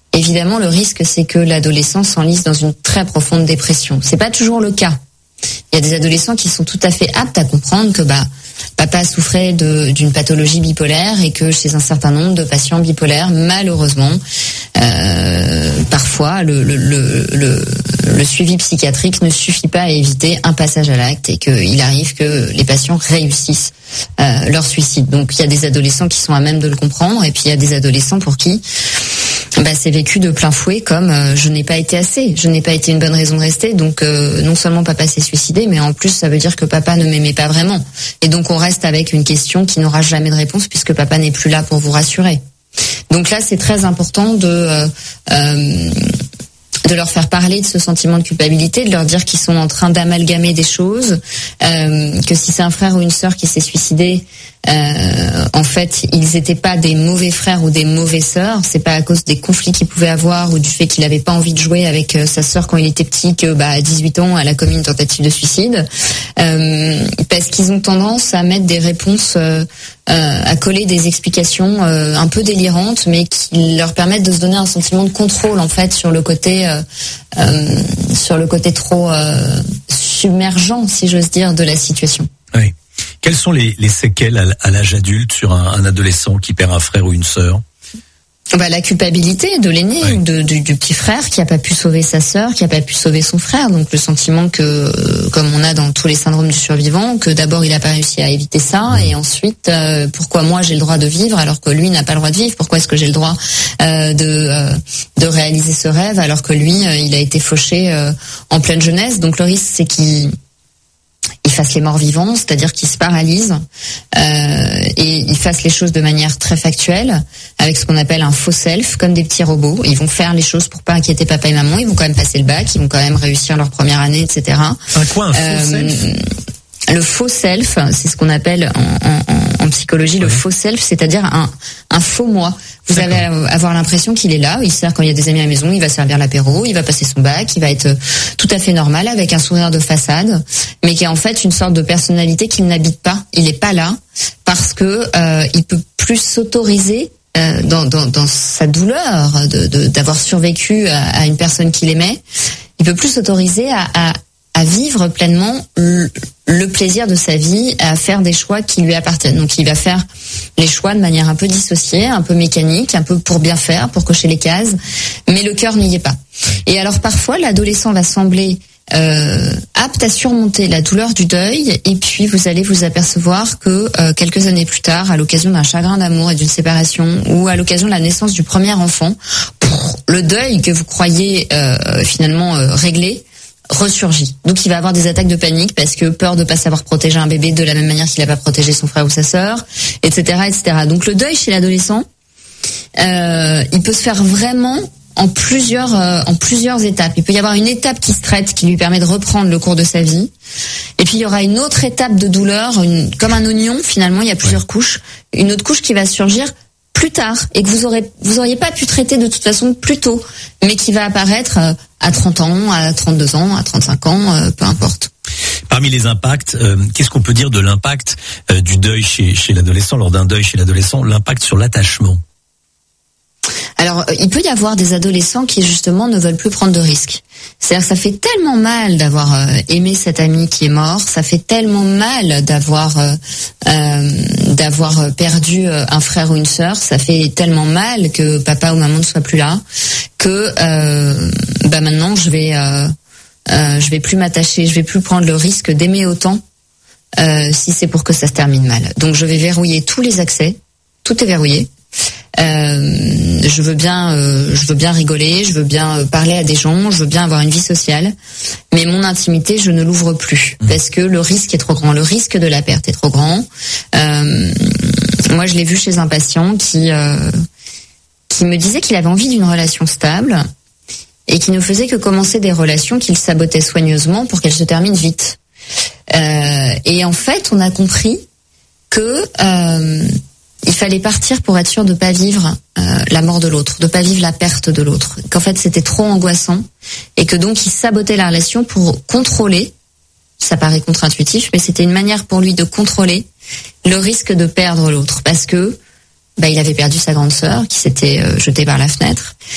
évidemment, le risque, c'est que l'adolescent s'enlise dans une très profonde dépression. C'est pas toujours le cas. Il y a des adolescents qui sont tout à fait aptes à comprendre que papa souffrait d'une pathologie bipolaire et que chez un certain nombre de patients bipolaires, malheureusement, parfois le suivi psychiatrique ne suffit pas à éviter un passage à l'acte et qu'il arrive que les patients réussissent leur suicide. Donc il y a des adolescents qui sont à même de le comprendre et puis il y a des adolescents pour qui c'est vécu de plein fouet comme je n'ai pas été une bonne raison de rester, donc non seulement papa s'est suicidé, mais en plus ça veut dire que papa ne m'aimait pas vraiment, et donc on reste avec une question qui n'aura jamais de réponse puisque papa n'est plus là pour vous rassurer. Donc là c'est très important de leur faire parler de ce sentiment de culpabilité, de leur dire qu'ils sont en train d'amalgamer des choses, que si c'est un frère ou une sœur qui s'est suicidé, en fait, ils étaient pas des mauvais frères ou des mauvaises sœurs. C'est pas à cause des conflits qu'il pouvait avoir ou du fait qu'il avait pas envie de jouer avec sa sœur quand il était petit que, à 18 ans, elle a commis une tentative de suicide. Parce qu'ils ont tendance à mettre des réponses, à coller des explications un peu délirantes, mais qui leur permettent de se donner un sentiment de contrôle, en fait, sur le côté trop submergent, si j'ose dire, de la situation. Oui. Quelles sont les séquelles à l'âge adulte sur un adolescent qui perd un frère ou une sœur? La culpabilité de l'aîné, ou du petit frère qui a pas pu sauver sa sœur, qui a pas pu sauver son frère. Donc le sentiment que, comme on a dans tous les syndromes du survivant, que d'abord il a pas réussi à éviter ça, et ensuite pourquoi moi j'ai le droit de vivre alors que lui n'a pas le droit de vivre? Pourquoi est-ce que j'ai le droit de réaliser ce rêve alors que lui il a été fauché en pleine jeunesse? Donc le risque c'est qu'il fasse les morts vivants, c'est-à-dire qu'il se paralyse et il fasse les choses de manière très factuelle, avec ce qu'on appelle un faux self, comme des petits robots. Ils vont faire les choses pour pas inquiéter papa et maman, ils vont quand même passer le bac, ils vont quand même réussir leur première année, etc. Un faux self? Le faux self, c'est ce qu'on appelle en psychologie le faux self, c'est-à-dire un faux moi. Vous allez avoir l'impression qu'il est là, il sert quand il y a des amis à la maison, il va servir l'apéro, il va passer son bac, il va être tout à fait normal avec un sourire de façade, mais qui est en fait une sorte de personnalité qu'il n'habite pas. Il est pas là parce que il peut plus s'autoriser dans sa douleur d'avoir survécu à une personne qu'il aimait. Il peut plus s'autoriser à vivre pleinement le plaisir de sa vie, à faire des choix qui lui appartiennent. Donc il va faire les choix de manière un peu dissociée, un peu mécanique, un peu pour bien faire, pour cocher les cases, mais le cœur n'y est pas. Et alors parfois l'adolescent va sembler apte à surmonter la douleur du deuil, et puis vous allez vous apercevoir que quelques années plus tard, à l'occasion d'un chagrin d'amour et d'une séparation, ou à l'occasion de la naissance du premier enfant, le deuil que vous croyez finalement réglé ressurgit. Donc il va avoir des attaques de panique parce que peur de pas savoir protéger un bébé de la même manière qu'il n'a pas protégé son frère ou sa sœur, etc., etc. Donc le deuil chez l'adolescent, il peut se faire vraiment en plusieurs étapes. Il peut y avoir une étape qui se traite, qui lui permet de reprendre le cours de sa vie. Et puis il y aura une autre étape de douleur, comme un oignon finalement, il y a plusieurs couches. Une autre couche qui va surgir plus tard et que vous auriez pas pu traiter de toute façon plus tôt, mais qui va apparaître à 30 ans, à 32 ans, à 35 ans, peu importe. Parmi les impacts, qu'est-ce qu'on peut dire de l'impact du deuil chez l'adolescent, lors d'un deuil chez l'adolescent, l'impact sur l'attachement? Alors, il peut y avoir des adolescents qui justement ne veulent plus prendre de risques. C'est-à-dire que ça fait tellement mal d'avoir aimé cet ami qui est mort, ça fait tellement mal d'avoir perdu un frère ou une sœur, ça fait tellement mal que papa ou maman ne soit plus là, que maintenant je vais plus m'attacher, je vais plus prendre le risque d'aimer autant si c'est pour que ça se termine mal. Donc je vais verrouiller tous les accès, tout est verrouillé. Je veux bien rigoler, je veux bien parler à des gens, je veux bien avoir une vie sociale, mais mon intimité, je ne l'ouvre plus parce que le risque est trop grand, le risque de la perte est trop grand. Moi, je l'ai vu chez un patient qui me disait qu'il avait envie d'une relation stable et qui ne faisait que commencer des relations qu'il sabotait soigneusement pour qu'elles se terminent vite. Et en fait, on a compris que il fallait partir pour être sûr de pas vivre la mort de l'autre, de pas vivre la perte de l'autre. Qu'en fait, c'était trop angoissant et que donc il sabotait la relation pour contrôler. Ça paraît contre-intuitif, mais c'était une manière pour lui de contrôler le risque de perdre l'autre parce que il avait perdu sa grande sœur qui s'était jetée par la fenêtre